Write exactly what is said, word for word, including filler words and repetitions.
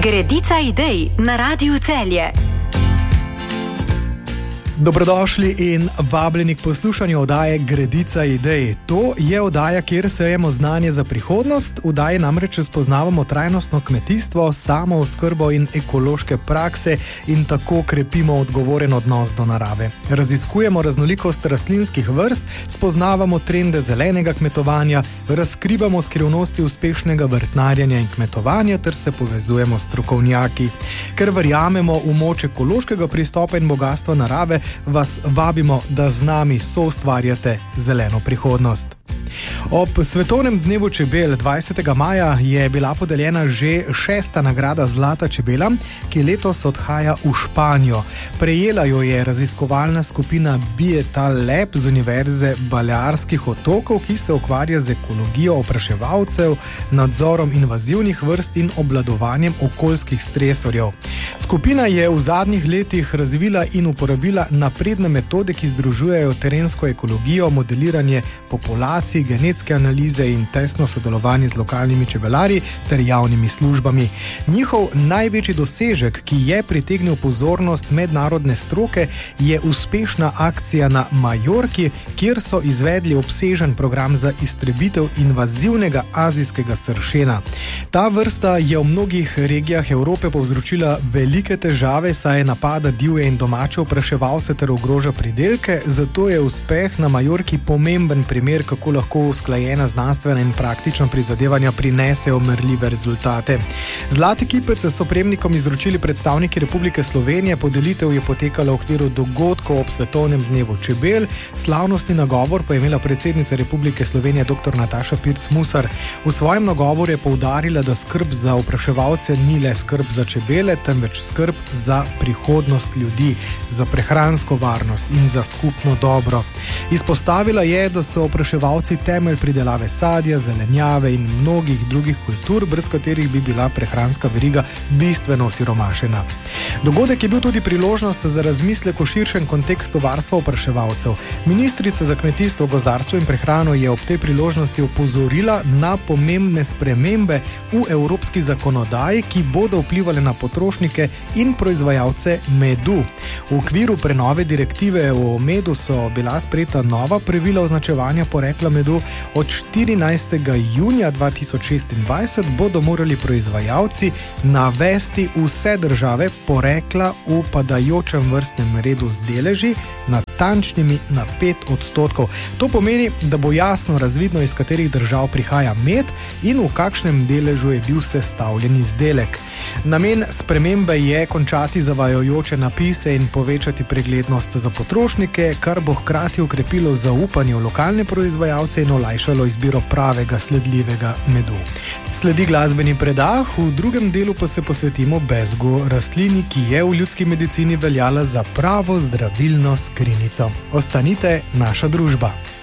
Gredica idej na Radiu Celje. Dobrodošli in vabljeni k poslušanju oddaje Gredica idej. To je oddaja, kjer sejemo znanje za prihodnost. V oddaji namreč spoznavamo trajnostno kmetijstvo, samooskrbo in ekološke prakse in tako krepimo odgovoren odnos do narave. Raziskujemo raznolikost rastlinskih vrst, spoznavamo trende zelenega kmetovanja, razkrivamo skrivnosti uspešnega vrtnarjenja in kmetovanja ter se povezujemo s strokovnjaki. Ker verjamemo v moč ekološkega pristopa in bogatstva narave, vas vabimo, da z nami soustvarjate zeleno prihodnost. Ob svetovnem dnevu čebel dvajsetega maja je bila podeljena že šesta nagrada Zlata čebela, ki letos odhaja v Španijo. Prejela jo je raziskovalna skupina Bietal Lab z Univerze Balearskih otokov, ki se ukvarja z ekologijo opraševalcev, nadzorom invazivnih vrst in obvladovanjem okoljskih stresorjev. Skupina je v zadnjih letih razvila in uporabila napredne metode, ki združujejo terensko ekologijo, modeliranje populacij, genetske analize in tesno sodelovanje z lokalnimi čebelarji ter javnimi službami. Njihov največji dosežek, ki je pritegnil pozornost mednarodne stroke, je uspešna akcija na Majorki, kjer so izvedli obsežen program za iztrebitev invazivnega azijskega sršena. Ta vrsta je v mnogih regijah Evrope povzročila velike težave, saj napada divje in domače opraševalce ter ogroža pridelke, zato je uspeh na Majorki pomemben primer, kako lahko usklajena znanstvena in praktična prizadevanja prinesejo merljive rezultate. Zlati kipec so prejemnikom izročili predstavniki Republike Slovenije, podelitev je potekala v okviru dogodkov ob svetovnem dnevu čebel, slavnostni nagovor pa je imela predsednica Republike Slovenije dr. Nataša Pirc Musar. V svojem nagovoru je poudarila, da skrb za opraševalce ni le skrb za čebele, temveč skrb za prihodnost ljudi, za prehransko varnost in za skupno dobro. Izpostavila je, da so opraševalci temelj pridelave sadja, zelenjave in mnogih drugih kultur, brez katerih bi bila prehranska veriga bistveno osiromašena. Dogodek je bil tudi priložnost za razmislek o širšem kontekstu varstva opraševalcev. Ministrica za kmetijstvo, gozdarstvo in prehrano je ob tej priložnosti opozorila na pomembne spremembe v evropski zakonodaji, ki bodo vplivali na potrošnike in proizvajalce medu. V okviru prenove direktive o medu so bila sprejeta nova pravila označevanja porekla medu. Od štirinajstega junija dva tisoč šestindvajset bodo morali proizvajalci navesti vse države porekla v padajočem vrstnem redu z deleži natančnimi na pet odstotkov. To pomeni, da bo jasno razvidno, iz katerih držav prihaja med in v kakšnem deležu je bil sestavljen izdelek. Namen spremembe je končati zavajajoče napise in povečati preglednost za potrošnike, kar bo hkrati okrepilo zaupanje v lokalne proizvajalce in olajšalo izbiro pravega sledljivega medu. Sledi glasbeni predah, v drugem delu pa se posvetimo bezgu, rastlini, ki je v ljudski medicini veljala za pravo zdravilno skrinjico. Ostanite naša družba.